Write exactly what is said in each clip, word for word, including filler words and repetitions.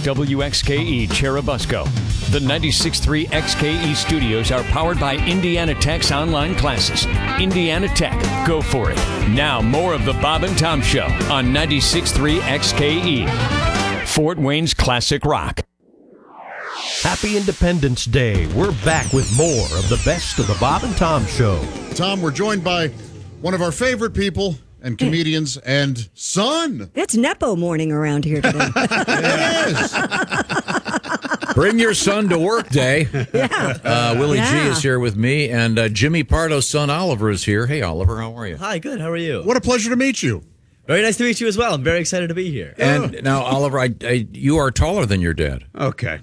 W X K E Cherubusco. The ninety-six point three X K E studios are powered by Indiana Tech's online classes. Indiana Tech, go for it. Now more of the Bob and Tom Show on ninety-six point three X K E. Fort Wayne's Classic Rock. Happy Independence Day. We're back with more of the best of the Bob and Tom Show. Tom, we're joined by one of our favorite people and comedians and son. It's Nepo morning around here today. It is. Bring your son to work day. Yeah. Uh, Willie Yeah. G is here with me, and uh, Jimmy Pardo's son Oliver is here. Hey, Oliver, how are you? Hi, good. How are you? What a pleasure to meet you. Very nice to meet you as well. I'm very excited to be here. And now, Oliver, I, I, you are taller than your dad. Okay.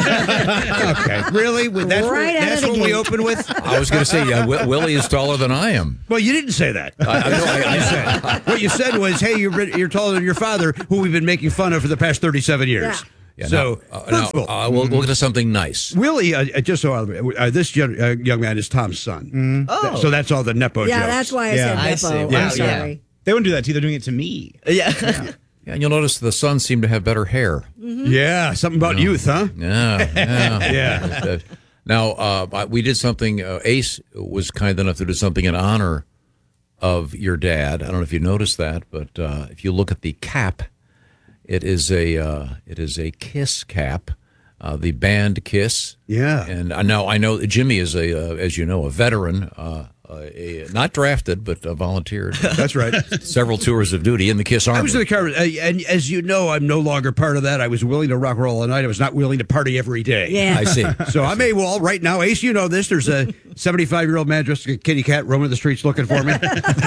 okay. Really? Well, That's, Right what, out that's of the what we gate. open with? I was going to say, uh, Wi- Willie is taller than I am. Well, you didn't say that. I, I, no, I, I said. What you said was, hey, you're, you're taller than your father, who we've been making fun of for the past thirty-seven years. Yeah. Yeah, so, now, uh, first now, of all, uh, we'll, we'll get to something nice. Willie, uh, just so uh, this young, uh, young man is Tom's son. Oh. So that's all the Nepo Yeah, jokes. that's why I Yeah. said I Nepo. see. I'm Wow, sorry. They wouldn't do that to you. They're doing it to me. Yeah. Yeah, and you'll notice the sons seem to have better hair. Yeah, something about youth, huh? Yeah, yeah. Yeah. Uh, Now, uh, we did something, uh, Ace was kind enough to do something in honor of your dad. I don't know if you noticed that, but uh, if you look at the cap, it is a uh, it is a Kiss cap, uh, the band Kiss. Yeah. And I know I know Jimmy is a uh, as you know a veteran, uh, a, not drafted but uh, volunteered. That's right. Several tours of duty in the Kiss Army. I was in the car, uh, and as you know, I'm no longer part of that. I was willing to rock and roll all night. I was not willing to party every day. Yeah. I see. So I'm AWOL right now. Ace, you know this. There's a seventy-five-year-old man dressed like a kitty cat roaming the streets looking for me.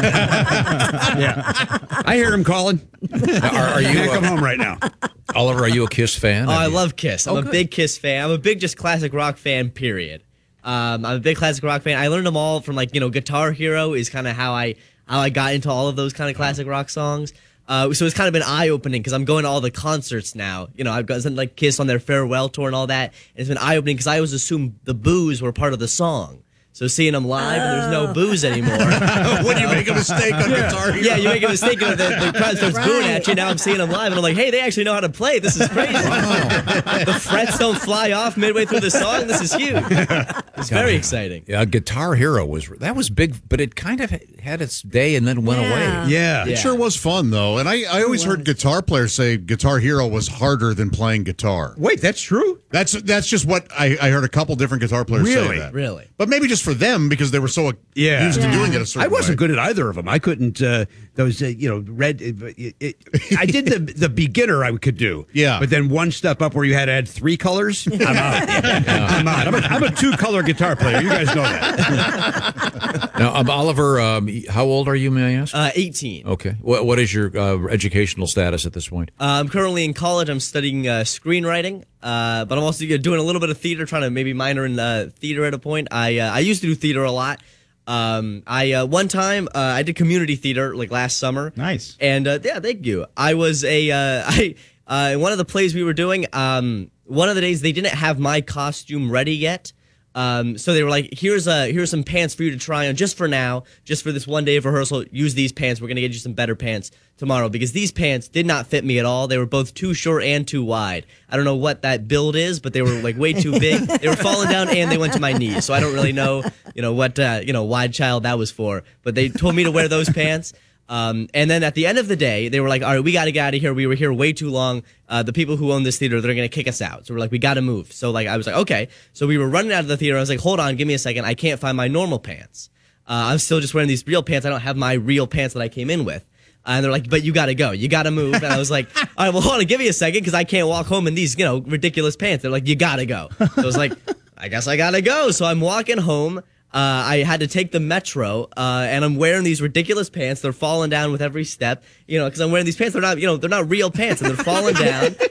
Yeah. I hear him calling. Are, are you Can't come uh, home right now. Oliver? Are you a Kiss fan? Oh, I Have you- love Kiss. I'm Oh, a good. big Kiss fan. I'm a big just classic rock fan, period. Um, I'm a big classic rock fan. I learned them all from, like, you know, Guitar Hero is kind of how I how I got into all of those kind of classic rock songs. Uh, so it's kind of been eye-opening because I'm going to all the concerts now. You know, I've got like Kiss on their farewell tour and all that. And it's been eye-opening because I always assumed the boos were part of the song. So seeing them live, and there's no booze anymore. When you make a mistake on Guitar Hero. Yeah, you make a mistake and the, the crowd starts booing Right. at you. Now I'm seeing them live, and I'm like, hey, they actually know how to play. This is crazy. The frets don't fly off midway through the song. This is huge. It's very exciting. Yeah, Guitar Hero was that was big, but it kind of had its day and then went Yeah. away. Yeah. It sure was fun, though. And I, I always heard guitar players say Guitar Hero was harder than playing guitar. Wait, that's true? That's that's just what I, I heard a couple different guitar players Really? say that. Really? But maybe just for them because they were so Yeah. used to Yeah. doing it a certain I wasn't way. good at either of them. I couldn't, uh, those, uh, you know, red. It, it, I did the the beginner I could do. Yeah. But then one step up where you had to add three colors, I'm out. I'm out. I'm a, I'm a two color guitar player. You guys know that. Now, um, Oliver, um, how old are you? May I ask? Uh, eighteen. Okay. What what is your uh, educational status at this point? Uh, I'm currently in college. I'm studying uh, screenwriting, uh, but I'm also doing a little bit of theater, trying to maybe minor in uh, theater at a point. I uh, I used to do theater a lot. Um, I uh, one time uh, I did community theater like last summer. Nice. And uh, yeah, thank you. I was a uh, I uh, in one of the plays we were doing. Um, one of the days they didn't have my costume ready yet. Um, so they were like, here's a here's some pants for you to try on just for now, just for this one day of rehearsal. Use these pants. We're gonna get you some better pants tomorrow because these pants did not fit me at all. They were both too short and too wide. I don't know what that build is, but they were like way too big. They were falling down and they went to my knees. So I don't really know, you know, what uh, you know, wide child that was for. But they told me to wear those pants. Um, and then at the end of the day, they were like, all right, we got to get out of here. We were here way too long. Uh, the people who own this theater, they're going to kick us out. So we're like, we got to move. So like, I was like, okay. So we were running out of the theater. I was like, hold on, give me a second. I can't find my normal pants. Uh, I'm still just wearing these real pants. I don't have my real pants that I came in with. Uh, and they're like, but you got to go. You got to move. And I was like, all right, well, hold on, give me a second because I can't walk home in these, you know, ridiculous pants. They're like, you got to go. So I was like, I guess I got to go. So I'm walking home. Uh, I had to take the metro, uh, and I'm wearing these ridiculous pants. They're falling down with every step, you know, because I'm wearing these pants. They're not, you know, they're not real pants, and they're falling down.